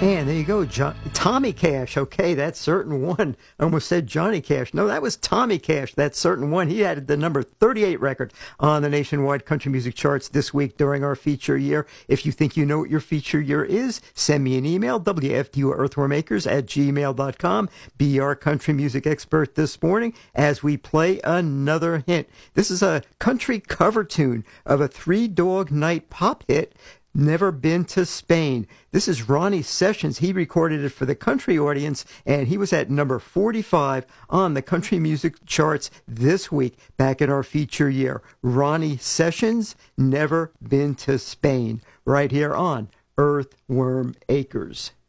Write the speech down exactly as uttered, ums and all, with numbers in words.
And there you go, John, Tommy Cash. Okay, that's certain one. I almost said Johnny Cash. No, that was Tommy Cash. That's certain one. He had the number thirty-eight record on the nationwide country music charts this week during our feature year. If you think you know what your feature year is, send me an email, W F D U Earthwormakers at gmail dot com. Be our country music expert this morning as we play another hint. This is a country cover tune of a Three Dog Night pop hit, Never Been to Spain. This is Ronnie Sessions. He recorded it for the country audience, and he was at number forty-five on the country music charts this week, back in our feature year. Ronnie Sessions, Never Been to Spain, right here on Earthworm Acres.